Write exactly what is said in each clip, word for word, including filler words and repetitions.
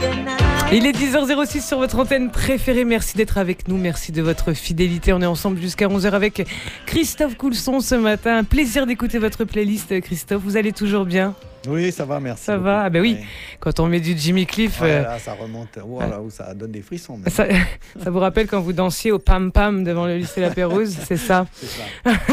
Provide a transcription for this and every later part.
Il est dix heures zéro six sur votre antenne préférée. Merci d'être avec nous. Merci de votre fidélité. On est ensemble jusqu'à onze heures avec Christophe Coulson ce matin. Un plaisir d'écouter votre playlist, Christophe. Vous allez toujours bien ? Oui, ça va, merci. Ça beaucoup. va ? Ah ben oui, ouais. Quand on met du Jimmy Cliff... Ouais, euh... là, ça remonte, voilà, où ça donne des frissons. Même. Ça, ça vous rappelle quand vous dansiez au pam-pam devant le lycée La Pérouse ? C'est ça. C'est ça.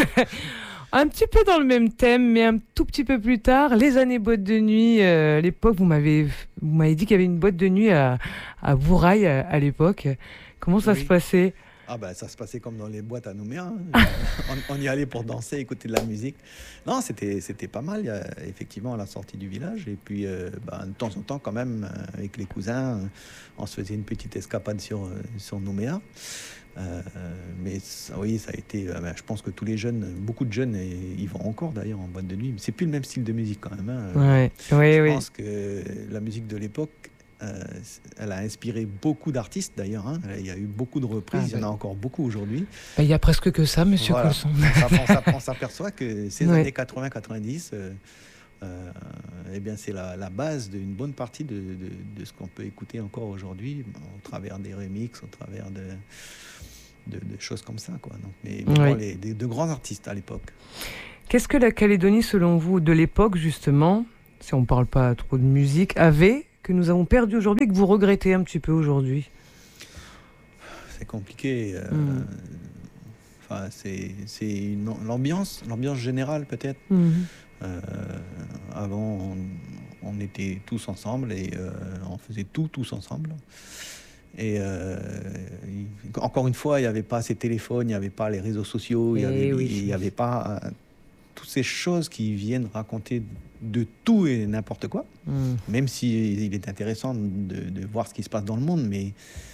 Un petit peu dans le même thème, mais un tout petit peu plus tard, les années boîte de nuit. Euh, à l'époque, vous m'avez, vous m'avez dit qu'il y avait une boîte de nuit à, à Bourail à, à l'époque. Comment ça oui. se passait ? Ah ben, ça se passait comme dans les boîtes à Nouméa. on, on y allait pour danser, écouter de la musique. Non, c'était, c'était pas mal, il y a, effectivement, à la sortie du village. Et puis, euh, ben, de temps en temps, quand même, avec les cousins, on se faisait une petite escapade sur, sur Nouméa. Euh, mais ça, oui, ça a été. Euh, ben, je pense que tous les jeunes, beaucoup de jeunes, et, ils vont encore d'ailleurs en boîte de nuit. Mais c'est plus le même style de musique quand même. Hein. Ouais, ouais, je ouais. pense que la musique de l'époque, euh, elle a inspiré beaucoup d'artistes d'ailleurs. Hein. Il y a eu beaucoup de reprises. Ah, il y en a encore beaucoup aujourd'hui. Ben, il y a presque que ça, Monsieur voilà. Coulson. Ça, on s'aperçoit que ces ouais. années quatre-vingts quatre-vingt-dix. Euh, Euh, eh bien, c'est la, la base d'une bonne partie de, de, de ce qu'on peut écouter encore aujourd'hui, au travers des remixes, au travers de, de, de choses comme ça, quoi. Donc, mais, mais oui. bon, les, de, de grands artistes à l'époque. Qu'est-ce que la Calédonie, selon vous, de l'époque, justement, si on ne parle pas trop de musique, avait, que nous avons perdu aujourd'hui et que vous regrettez un petit peu aujourd'hui ? C'est compliqué. Euh, mm. Enfin, c'est, c'est une, l'ambiance, l'ambiance générale, peut-être. Mm. Euh, avant, on, on était tous ensemble et euh, on faisait tout tous ensemble. Et euh, il, encore une fois, il n'y avait pas ces téléphones, il n'y avait pas les réseaux sociaux, il n'y avait, oui. avait pas euh, toutes ces choses qui viennent raconter de tout et n'importe quoi. Mm. Même si il est intéressant de, de voir ce qui se passe dans le monde, mais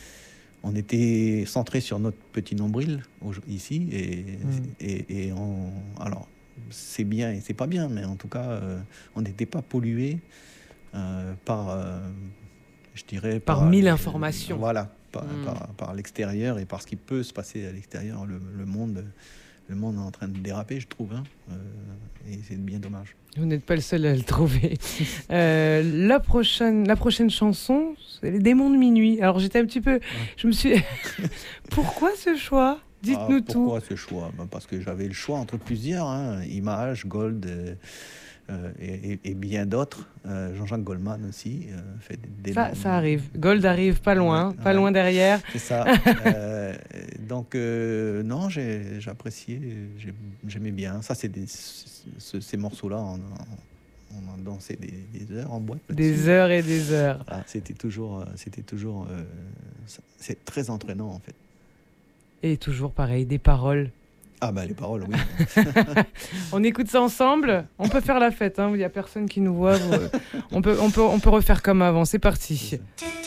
on était centré sur notre petit nombril ici et, mm. et, et on, alors. C'est bien et c'est pas bien, mais en tout cas, euh, on n'était pas pollué euh, par, euh, je dirais, par, par mille euh, informations. Voilà, par, mm. par, par l'extérieur et par ce qui peut se passer à l'extérieur. Le, le monde, le monde est en train de déraper, je trouve, hein, euh, et c'est bien dommage. Vous n'êtes pas le seul à le trouver. euh, la prochaine, la prochaine chanson, c'est Les Démons de minuit. Alors j'étais un petit peu, ouais. je me suis, pourquoi ce choix ? Dites-nous ah, pourquoi tout. ce choix ? Ben parce que j'avais le choix entre plusieurs, hein, Image, Gold euh, euh, et, et, et bien d'autres. Euh, Jean-Jacques Goldman aussi euh, fait des. Ça, ça arrive. Gold arrive pas loin, ouais, pas ouais. loin derrière. C'est ça. euh, donc euh, non, j'ai, j'appréciais, j'ai, j'aimais bien. Ça, c'est des, c- ces morceaux-là. On, on a dansé des, des heures en boîte. Des heures et des heures. Ah, c'était toujours, c'était toujours. Euh, c'est très entraînant en fait. Et toujours pareil, des paroles. Ah bah les paroles, oui. On écoute ça ensemble. On peut faire la fête, hein. Il n'y a personne qui nous voit. Vous... on, peut, on, peut, on peut refaire comme avant. C'est parti. C'est